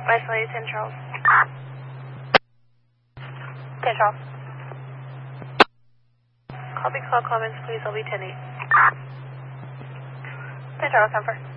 Isolated 10 Charles. 10 Charles. Copy call comments, please. I'll be 10-8. 10 Charles, number.